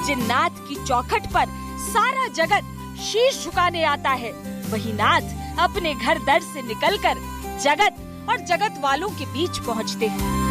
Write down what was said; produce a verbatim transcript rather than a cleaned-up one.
जिन नाथ की चौखट पर सारा जगत शीश झुकाने आता है, वही नाथ अपने घर दर से निकलकर जगत और जगत वालों के बीच पहुँचते हैं।